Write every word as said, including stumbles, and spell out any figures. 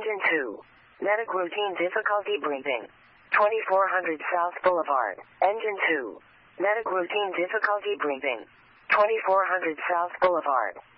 Engine two. Medic routine difficulty breathing. twenty-four hundred South Boulevard. Engine two. Medic routine difficulty breathing. twenty-four hundred South Boulevard.